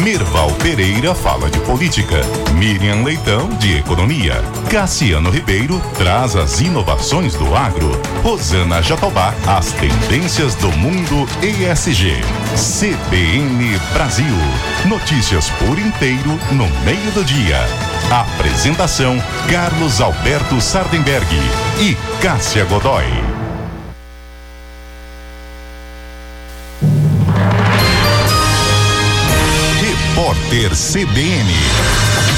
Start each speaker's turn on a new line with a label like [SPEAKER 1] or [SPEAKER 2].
[SPEAKER 1] Mirval Pereira fala de política, Miriam Leitão de economia, Cassiano Ribeiro traz as inovações do agro, Rosana Jatobá as tendências do mundo ESG. CBN Brasil, notícias por inteiro no meio do dia. Apresentação Carlos Alberto Sardenberg e Cássia Godoy. Repórter CBN.